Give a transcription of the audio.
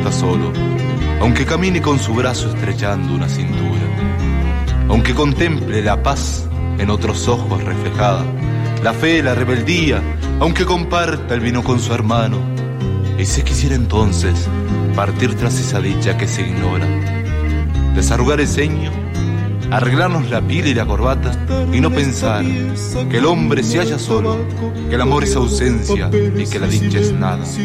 está solo, aunque camine con su brazo estrechando una cintura, aunque contemple la paz en otros ojos reflejada, la fe, la rebeldía, aunque comparta el vino con su hermano, y si quisiera entonces partir tras esa dicha que se ignora, desarrugar el ceño, arreglarnos la piel y la corbata y no pensar que el hombre se halla solo, que el amor es ausencia y que la dicha es nada.